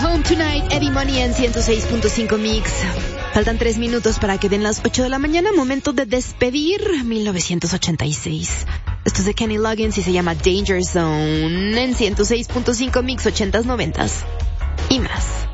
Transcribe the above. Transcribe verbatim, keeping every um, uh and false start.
Home Tonight, Eddie Money en ciento seis punto cinco Mix. Faltan tres minutos para que den las ocho de la mañana. Momento de despedir mil novecientos ochenta y seis. Esto es de Kenny Loggins y se llama Danger Zone en ciento seis punto cinco Mix, ochentas, noventas y más.